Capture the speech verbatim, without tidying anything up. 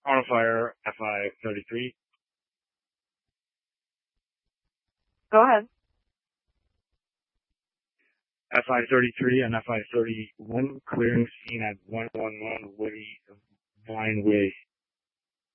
On fire, F I thirty-three. Go ahead. F I thirty-three and F I thirty-one clearing scene at one one one Woody Vine Way.